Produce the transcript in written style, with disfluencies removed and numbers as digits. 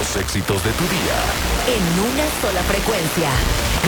los éxitos de tu día. En una sola frecuencia.